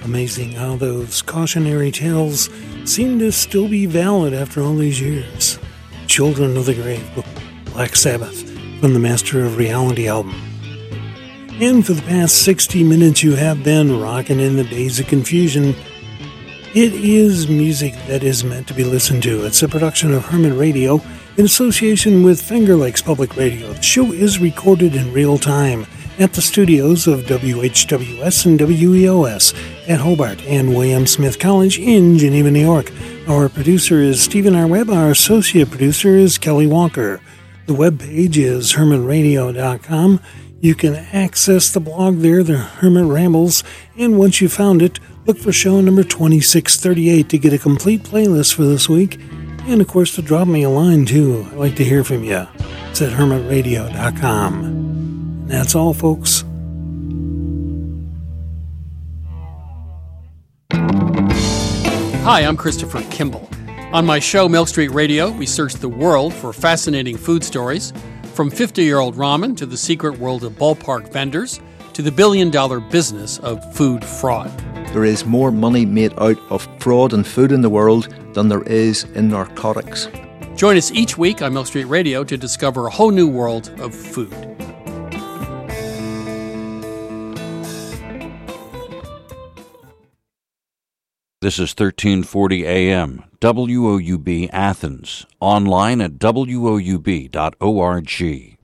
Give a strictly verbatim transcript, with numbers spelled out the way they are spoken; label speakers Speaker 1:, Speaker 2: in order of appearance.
Speaker 1: Amazing how those cautionary tales seem to still be valid after all these years. Children of the Grave, Black Sabbath, from the Master of Reality album. And for the past sixty minutes you have been rocking in the Days of Confusion. It is music that is meant to be listened to. It's a production of Hermit Radio in association with Finger Lakes Public Radio. The show is recorded in real time at the studios of W H W S and W E O S at Hobart and William Smith College in Geneva, New York. Our producer is Stephen R. Webb. Our associate producer is Kelly Walker. The webpage is hermit radio dot com. You can access the blog there, the Hermit Rambles, and once you found it, look for show number twenty-six thirty-eight to get a complete playlist for this week. And, of course, to drop me a line, too. I'd like to hear from you. It's at hermit radio dot com. And that's all, folks.
Speaker 2: Hi, I'm Christopher Kimball. On my show, Milk Street Radio, we search the world for fascinating food stories, from fifty-year-old ramen to the secret world of ballpark vendors to the billion-dollar business of food fraud.
Speaker 3: There is more money made out of fraud and food in the world than there is in narcotics.
Speaker 2: Join us each week on Milk Street Radio to discover a whole new world of food.
Speaker 4: This is thirteen forty A M, W O U B Athens, online at W O U B dot org.